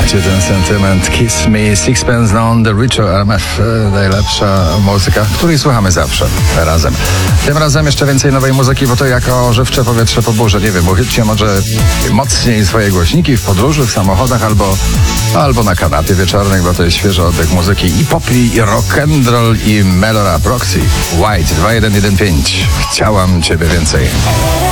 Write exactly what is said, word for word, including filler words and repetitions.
macie ten sentyment. Kiss Me, Sixpence None, The Richer R M F. Najlepsza muzyka, której słuchamy zawsze razem. Tym razem jeszcze więcej nowej muzyki, bo to jako żywcze powietrze po burzy. Nie wiem, uchyćcie może mocniej swoje głośniki w podróży, w samochodach albo, albo na kanapie wieczornej, bo to jest świeży oddech muzyki i pop, i rock'n'roll, i Melora Proxy. White dwa jeden jeden pięć. Chciałam ciebie więcej.